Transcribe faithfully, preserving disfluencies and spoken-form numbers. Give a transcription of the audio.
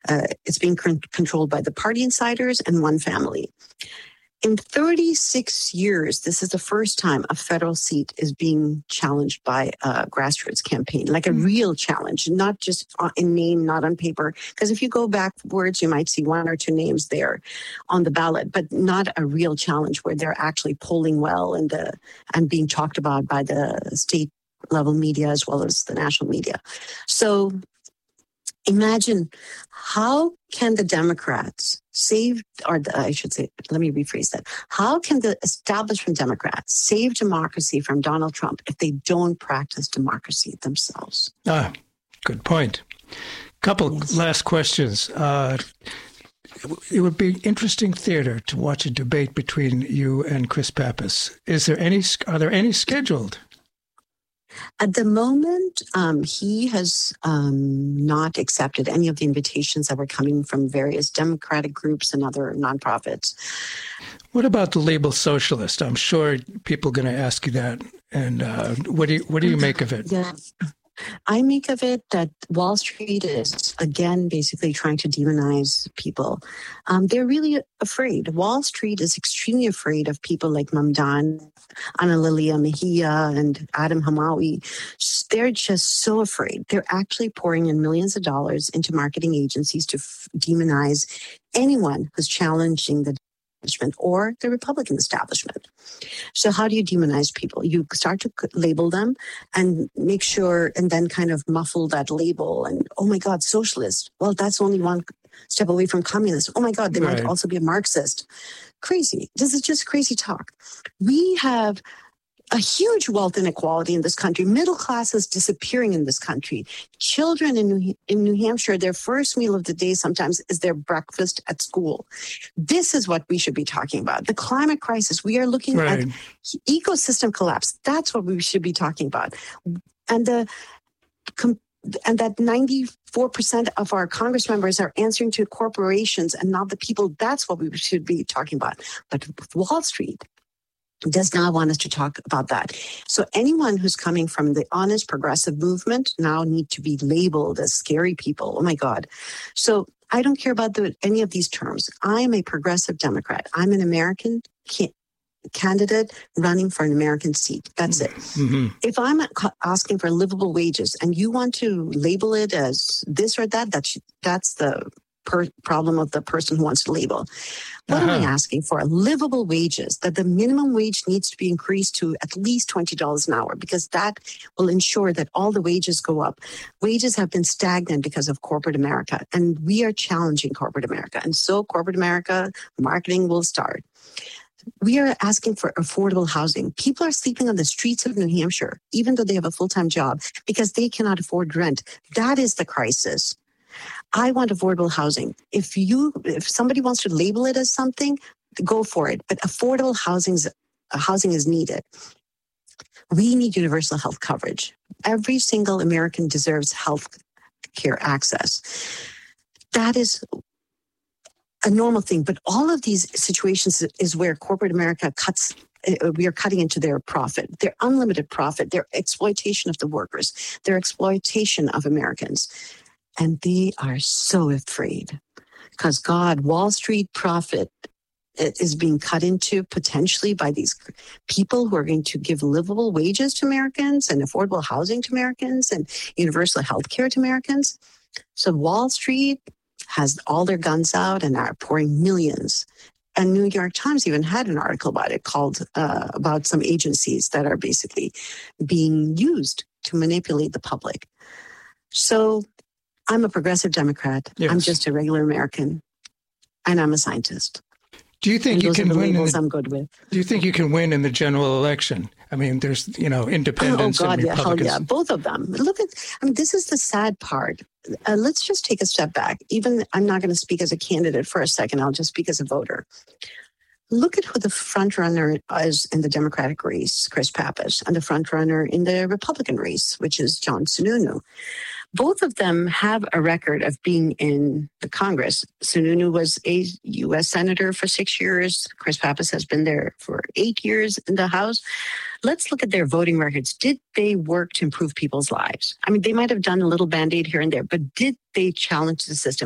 Uh, it's being con- controlled by the party insiders and one family. In thirty-six years, this is the first time a federal seat is being challenged by a grassroots campaign, like a real challenge, not just in name, not on paper. Because if you go backwards, you might see one or two names there on the ballot, but not a real challenge where they're actually polling well and the and being talked about by the state level media as well as the national media. So imagine, how can the Democrats save, or the, I should say, let me rephrase that. How can the establishment Democrats save democracy from Donald Trump if they don't practice democracy themselves? Ah, good point. Couple Yes. last questions. Uh, it would be interesting theater to watch a debate between you and Chris Pappas. Is there any? Are there any scheduled? At the moment, um, he has um, not accepted any of the invitations that were coming from various Democratic groups and other nonprofits. What about the label socialist? I'm sure people are going to ask you that. And uh, what do you what do you make of it? Yeah. I make of it that Wall Street is, again, basically trying to demonize people. Um, they're really afraid. Wall Street is extremely afraid of people like Mamdani, Ana Lilia Mejia, and Adam Hamawi. They're just so afraid. They're actually pouring in millions of dollars into marketing agencies to f- demonize anyone who's challenging the or the Republican establishment. So how do you demonize people? You start to label them and make sure, and then kind of muffle that label. And, oh my God, socialist. Well, that's only one step away from communist. Oh my God, they Right. might also be a Marxist. Crazy. This is just crazy talk. We have a huge wealth inequality in this country. Middle class is disappearing in this country. Children in New, in New Hampshire, their first meal of the day sometimes is their breakfast at school. This is what we should be talking about. The climate crisis. We are looking Right. at ecosystem collapse. That's what we should be talking about. And the and that ninety-four percent of our Congress members are answering to corporations and not the people. That's what we should be talking about. But Wall Street does not want us to talk about that. So anyone who's coming from the honest progressive movement now need to be labeled as scary people. Oh my God. So I don't care about the, any of these terms. I'm a progressive Democrat. I'm an American ca- candidate running for an American seat. That's it. Mm-hmm. If I'm asking for livable wages and you want to label it as this or that, that's, that's the per- problem of the person who wants to label. What Uh-huh. am I asking for? Livable wages, that the minimum wage needs to be increased to at least twenty dollars an hour, because that will ensure that all the wages go up. Wages have been stagnant because of corporate America, and we are challenging corporate America. And so corporate America marketing will start. We are asking for affordable housing. People are sleeping on the streets of New Hampshire, even though they have a full-time job, because they cannot afford rent. That is the crisis. I want affordable housing. If you, if somebody wants to label it as something, go for it. But affordable housing is, housing is needed. We need universal health coverage. Every single American deserves health care access. That is a normal thing. But all of these situations is where corporate America cuts. We are cutting into their profit, their unlimited profit, their exploitation of the workers, their exploitation of Americans. And they are so afraid because God, Wall Street profit is being cut into potentially by these people who are going to give livable wages to Americans and affordable housing to Americans and universal health care to Americans. So Wall Street has all their guns out and are pouring millions. And New York Times even had an article about it called uh, about some agencies that are basically being used to manipulate the public. So I'm a progressive Democrat. Yes. I'm just a regular American, and I'm a scientist. Do you think and you those can are the win? In labels the, I'm good with. do you think you can win in the general election? I mean, there's you know independents Oh God, and yeah, hell Republicans. yeah, both of them. Look at, I mean, this is the sad part. Uh, let's just take a step back. Even I'm not going to speak as a candidate for a second. I'll just speak as a voter. Look at who the front runner is in the Democratic race, Chris Pappas, and the front runner in the Republican race, which is John Sununu. Both of them have a record of being in the Congress. Sununu was a U S senator for six years. Chris Pappas has been there for eight years in the House. Let's look at their voting records. Did they work to improve people's lives? I mean, they might have done a little Band-Aid here and there, but did they challenge the system?